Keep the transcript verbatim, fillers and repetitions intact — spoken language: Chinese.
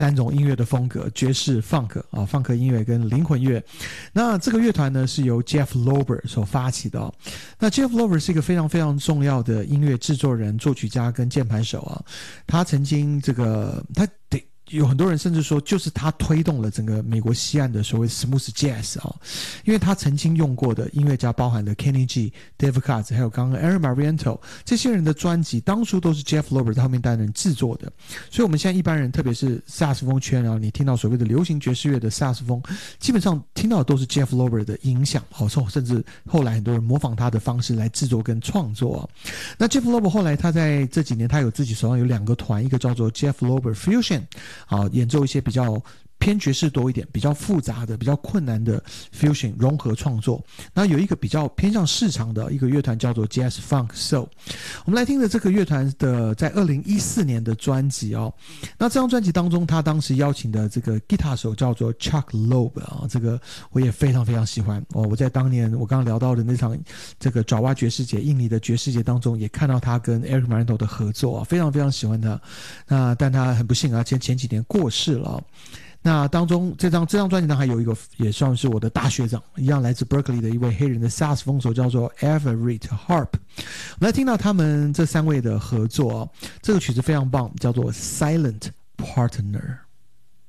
三种音乐的风格，爵士、funk 啊，funk音乐跟灵魂乐。那这个乐团呢是由 Jeff Lorber 所发起的哦。那 Jeff Lorber 是一个非常非常重要的音乐制作人、作曲家跟键盘手啊。他曾经这个他得。有很多人甚至说，就是他推动了整个美国西岸的所谓 smooth jazz 啊、哦，因为他曾经用过的音乐家包含了 Kenny G、David Katz， 还有刚刚 Aaron Marienthal 这些人的专辑，当初都是 Jeff Lorber 在后面担任制作的。所以我们现在一般人，特别是萨克斯风圈啊，你听到所谓的流行爵士乐的萨克斯风，基本上听到的都是 Jeff Lorber 的影响，哦，甚至后来很多人模仿他的方式来制作跟创作、哦。那 Jeff Lorber 后来他在这几年，他有自己手上有两个团，一个叫做 Jeff Lorber Fusion。好，演奏一些比较偏爵士多一点、比较复杂的、比较困难的 fusion 融合创作。那有一个比较偏向市场的一个乐团叫做 Jazz Funk Soul。我们来听的这个乐团的在二零一四年的专辑哦。那这张专辑当中，他当时邀请的这个吉他手叫做 Chuck Loeb 啊，这个我也非常非常喜欢哦。我在当年我刚刚聊到的那场这个爪哇爵士节、印尼的爵士节当中，也看到他跟 Eric Marienthal 的合作啊，非常非常喜欢他。那但他很不幸啊，前前几年过世了、哦。那当中这张这张专辑呢，还有一个也算是我的大学长，一样来自 Berkeley 的一位黑人的萨克斯风手，叫做 Everett Harp。我们来听到他们这三位的合作、哦，这个曲子非常棒，叫做 Silent Partner。